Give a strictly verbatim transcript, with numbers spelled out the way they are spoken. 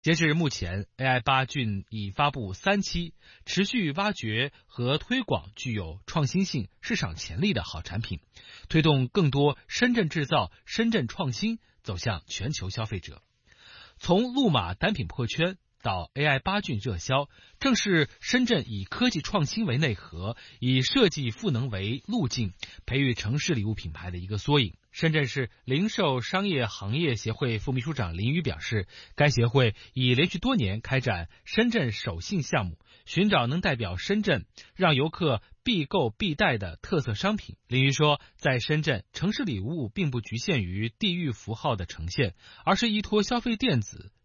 截至目前 ，A I 八俊已发布三期，持续挖掘和推广具有创新性、市场潜力的好产品，推动更多深圳制造、深圳创新走向全球消费者。从路马单品破圈到 A I 八俊热销，正是深圳以科技创新为内核，以设计赋能为路径，培育城市礼物品牌的一个缩影。深圳市零售商业行业协会副秘书长林宇表示，该协会已连续多年开展深圳首信项目，寻找能代表深圳让游客必购必带的特色商品。林宇说，在深圳，城市礼物并不局限于地域符号的呈现，而是依托消费电子